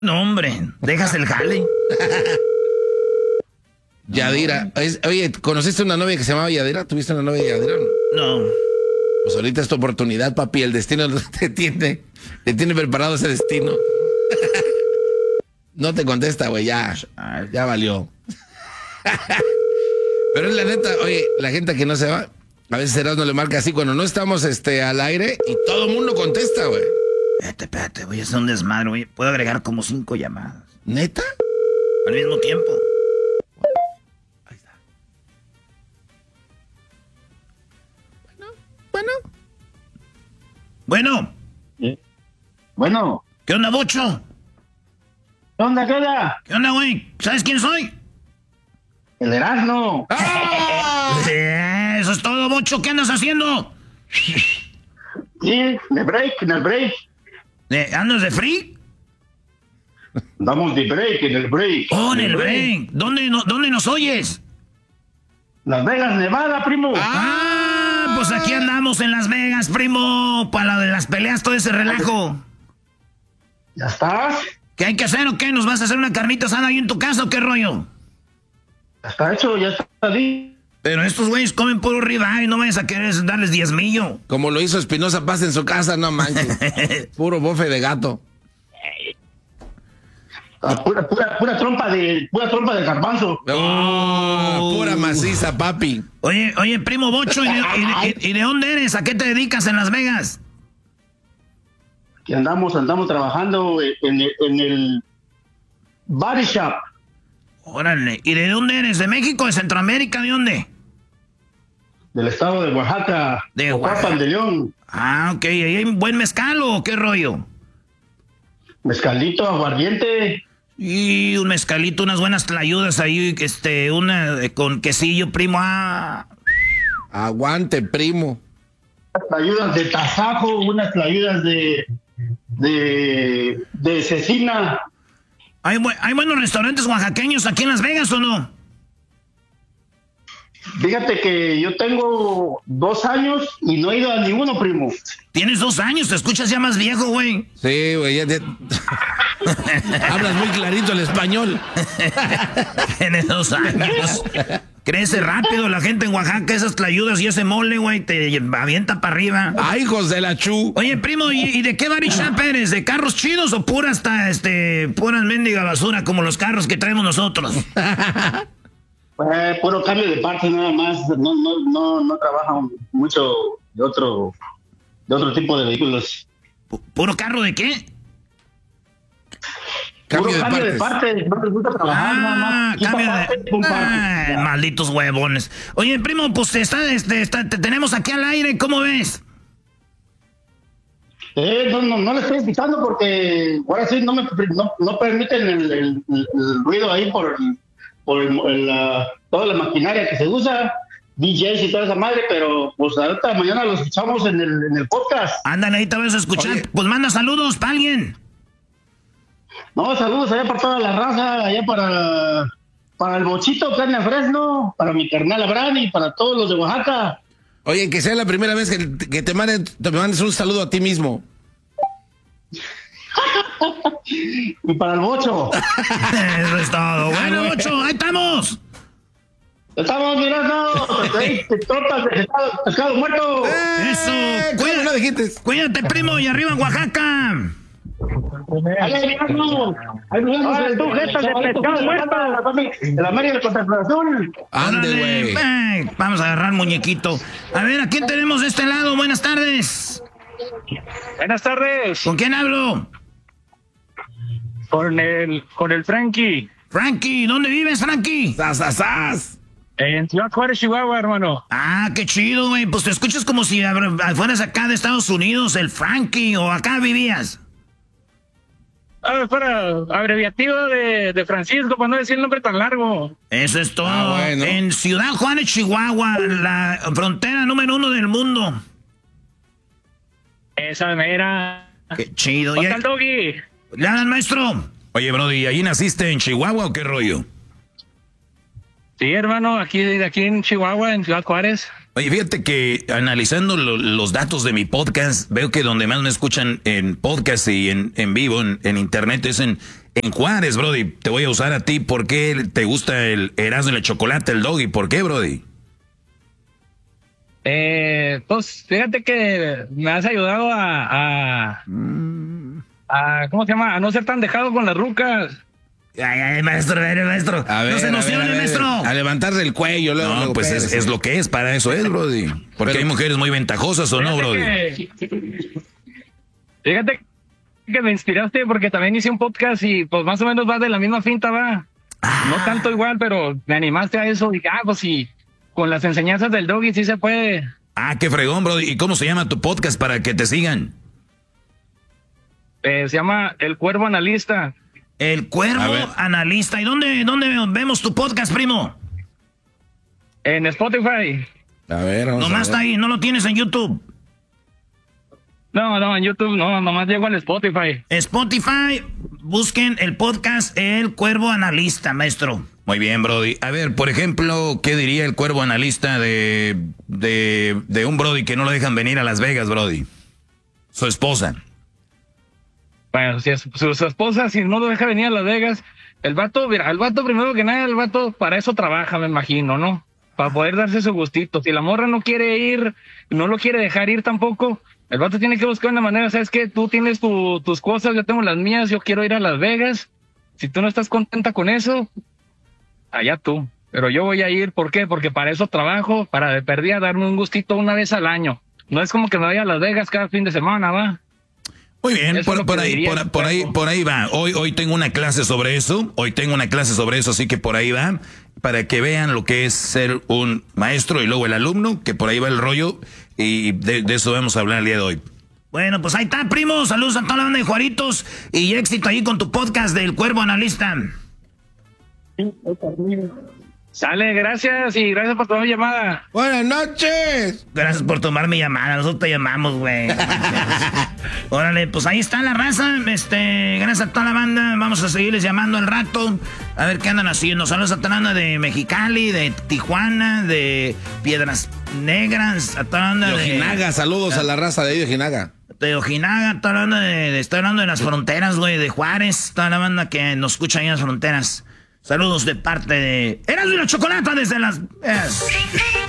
No, hombre, dejas el jale. Yadira. Oye, ¿conociste una novia que se llamaba Yadira? ¿Tuviste una novia Yadira? No. Pues ahorita es tu oportunidad, papi. El destino te tiene preparado ese destino. No te contesta, güey, ya valió. Pero es la neta, oye, la gente que no se va, a veces Erasmo le marca así cuando no estamos al aire y todo el mundo contesta, güey. Espérate, voy a hacer un desmadre, güey. Puedo agregar como 5 llamadas. ¿Neta? Al mismo tiempo. Ahí está. Bueno. Bueno. ¿Qué onda, Bocho? ¿Qué onda, qué onda? ¿Qué onda, güey? ¿Sabes quién soy? El Erasmo. ¡Ah! Eso es todo, Bocho. ¿Qué andas haciendo? Sí, en el break. ¿Andas de free? Damos de break, en el break. Oh, en el break. ¿Dónde nos oyes? Las Vegas, Nevada, primo. Pues aquí andamos en Las Vegas, primo. Para lo de las peleas, todo ese relajo. ¿Ya estás? ¿Qué hay que hacer o qué? ¿Nos vas a hacer una carnita asada ahí en tu casa o qué rollo? Ya está hecho, ya está ahí. Pero estos güeyes comen puro ribeye, no vayas a querer darles 10 millo. Como lo hizo Espinosa Paz en su casa, no manches. Puro bofe de gato. Pura trompa de garbanzo. Pura maciza, papi. Oye, primo Bocho, ¿y de dónde eres? ¿A qué te dedicas en Las Vegas? Que andamos trabajando en el body shop. Órale, ¿y de dónde eres? ¿De México, de Centroamérica, de dónde? Del estado de Oaxaca. De Oaxaca, de León. Ok, ¿y hay buen mezcal o qué rollo? Mezcalito, aguardiente. Y un mezcalito, unas buenas tlayudas ahí, una con quesillo, primo. Aguante, primo. Unas tlayudas de tasajo, unas tlayudas de cecina. ¿Hay buenos restaurantes oaxaqueños aquí en Las Vegas o no? Fíjate que yo tengo 2 años y no he ido a ninguno, primo. Tienes 2 años, te escuchas ya más viejo, güey. Sí, güey, hablas muy clarito el español. Tienes 2 años. Crece rápido la gente en Oaxaca, esas tlayudas y ese mole, güey, te avienta para arriba. ¡Ay, hijos de la chu! Oye, primo, ¿y de qué body shop eres? ¿De carros chidos o pura pura mendiga basura como los carros que traemos nosotros? Puro cambio de partes nada más. No trabaja mucho de otro tipo de vehículos. ¿Puro carro de qué? Cambio de partes. No les gusta trabajar nada más. Malditos huevones. Oye, primo, pues te tenemos aquí al aire, ¿cómo ves? No le estoy escuchando porque ahora sí no permiten el ruido ahí por toda la maquinaria que se usa, DJs y toda esa madre, pero pues ahorita mañana lo escuchamos en el podcast. Ándale, ahí te vas a escuchar. Oye. Pues manda saludos para alguien. No, saludos allá para toda la raza, allá para el Bochito, carne a Fresno, para mi carnal Abraham y para todos los de Oaxaca. Oye, que sea la primera vez que te mandes un saludo a ti mismo. Y para el Bocho. Eso es todo. Bueno, Bocho, ahí estamos. Estamos mirando. Tortas de pescado muerto. Eso. Cuídate, primo, y arriba en Oaxaca. Ahí tú, jetas de pescado muerto. La María de Contemplación. Ande, güey. Vamos a agarrar muñequito. A ver, ¿a quién tenemos de este lado? Buenas tardes. Buenas tardes. ¿Con quién hablo? Con el Frankie. Frankie, ¿dónde vives, Frankie? ¡Sas! En Ciudad Juárez, Chihuahua, hermano. Qué chido, güey. Pues te escuchas como si fueras acá de Estados Unidos, el Frankie, o acá vivías. Para abreviativo de Francisco, para no decir el nombre tan largo. Eso es todo. Bueno. En Ciudad Juárez, Chihuahua, la frontera número 1 del mundo. Esa mera. Qué chido. ¿Qué tal, Doggy? ¿Le hablan, maestro? Oye, Brody, ¿ahí naciste en Chihuahua o qué rollo? Sí, hermano, aquí en Chihuahua, en Ciudad Juárez. Oye, fíjate que analizando los datos de mi podcast, veo que donde más me escuchan en podcast y en vivo, en internet, es en en Juárez, Brody. Te voy a usar a ti. ¿Por qué te gusta el Erasmo y la chocolate, el Doggy? ¿Por qué, Brody? Pues fíjate que me has ayudado a ¿cómo se llama? A no ser tan dejado con las rucas. Ay, maestro, maestro. No se emocione, maestro. A levantarle el cuello. Luego, pues es lo que es, para eso es, Brody. Porque hay mujeres muy ventajosas, ¿o no, Brody? Fíjate que me inspiraste porque también hice un podcast y pues más o menos va de la misma finta, va. No tanto igual, pero me animaste a eso y pues sí, con las enseñanzas del Doggy sí se puede. Qué fregón, Brody. ¿Y cómo se llama tu podcast para que te sigan? Se llama El Cuervo Analista. El Cuervo Analista. ¿Y dónde vemos tu podcast, primo? En Spotify. A ver, nomás está ahí, no lo tienes en YouTube. No, en YouTube no, nomás llego al Spotify. Spotify, busquen el podcast El Cuervo Analista, maestro. Muy bien, Brody. A ver, por ejemplo, ¿qué diría el Cuervo Analista de un Brody que no lo dejan venir a Las Vegas, Brody? Su esposa. Bueno, si es su esposa, si no lo deja venir a Las Vegas, el vato primero que nada, el vato para eso trabaja, me imagino, ¿no? Para poder darse su gustito. Si la morra no quiere ir, no lo quiere dejar ir tampoco, el vato tiene que buscar una manera. ¿Sabes qué? Tú tienes tus cosas, yo tengo las mías, yo quiero ir a Las Vegas. Si tú no estás contenta con eso, allá tú. Pero yo voy a ir, ¿por qué? Porque para eso trabajo, para de perdida darme un gustito una vez al año. No es como que me vaya a Las Vegas cada fin de semana, ¿va? Muy bien, por ahí va. Hoy tengo una clase sobre eso. Así que por ahí va. Para que vean lo que es ser un maestro y luego el alumno, que por ahí va el rollo. Y de eso vamos a hablar el día de hoy. Bueno, pues ahí está, primo. Saludos a toda la banda de Juaritos. Y éxito ahí con tu podcast del Cuervo Analista. Sale, gracias y gracias por tomar mi llamada. Buenas noches. Gracias por tomar mi llamada, nosotros te llamamos, güey. Órale, pues ahí está la raza, gracias a toda la banda, vamos a seguirles llamando al rato, a ver qué andan haciendo. Saludos a toda la banda de Mexicali, de Tijuana, de Piedras Negras, a toda la banda de Ojinaga, saludos a la raza de Ojinaga. De Ojinaga, toda la banda estoy hablando de las fronteras, güey, de Juárez, toda la banda que nos escucha ahí en las fronteras. Saludos de parte de Erasmo y la Chocolata desde las...